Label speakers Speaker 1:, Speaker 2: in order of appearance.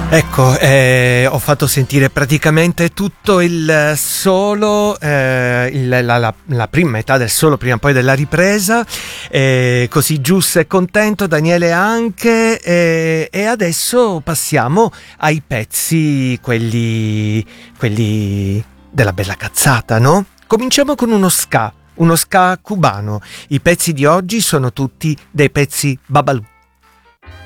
Speaker 1: Ecco, ho fatto sentire praticamente tutto il solo, la prima metà del solo prima poi della ripresa, così Giusto è contento, Daniele anche, e adesso passiamo ai pezzi, quelli della bella cazzata, no? Cominciamo con uno ska cubano. I pezzi di oggi sono tutti dei pezzi Babalu.